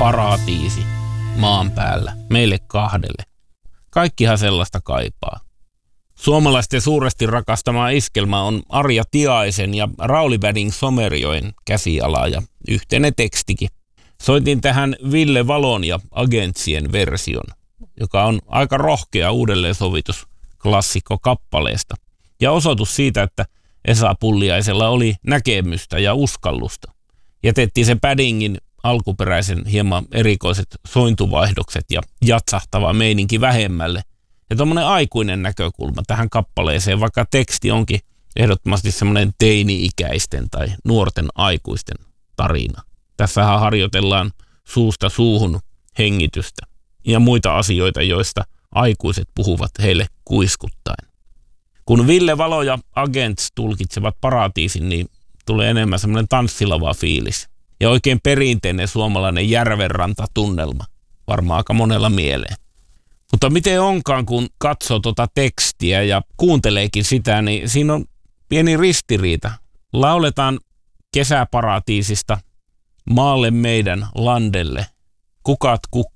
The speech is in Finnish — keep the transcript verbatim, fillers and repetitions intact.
paratiisi maan päällä, meille kahdelle. Kaikkihan sellaista kaipaa. Suomalaisten suuresti rakastama iskelmä on Arja Tiaisen ja Rauli Wedding-Somerjoen käsiala ja yhteinen tekstikin. Soitin tähän Ville Valon ja Agentsien version, joka on aika rohkea uudelleensovitus klassikko kappaleesta ja osoitus siitä, että Esa Pulliaisella oli näkemystä ja uskallusta. Jätettiin se Paddingin alkuperäisen hieman erikoiset sointuvaihdokset ja jatsahtava meininki vähemmälle. Ja tuommoinen aikuinen näkökulma tähän kappaleeseen, vaikka teksti onkin ehdottomasti semmoinen teini-ikäisten tai nuorten aikuisten tarina. Tässähän harjoitellaan suusta suuhun hengitystä ja muita asioita, joista aikuiset puhuvat heille kuiskuttaen. Kun Ville Valo ja Agents tulkitsevat paratiisin, niin tulee enemmän semmoinen tanssilava fiilis. Ja oikein perinteinen suomalainen järvenrantatunnelma, varmaan aika monella mieleen. Mutta miten onkaan, kun katsoo tuota tekstiä ja kuunteleekin sitä, niin siinä on pieni ristiriita. Lauletaan kesäparatiisista maalle meidän landelle. Kukat kukki